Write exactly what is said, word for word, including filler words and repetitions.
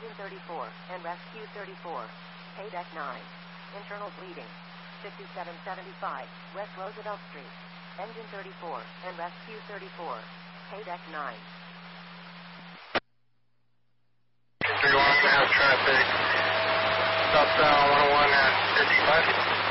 Engine thirty-four and rescue thirty-four. Pay deck nine. Internal bleeding. fifty-seven seventy-five West Roosevelt Street. Engine thirty-four and rescue thirty-four. Pay deck nine. three one, we have traffic. Southbound one oh one at fifty-five.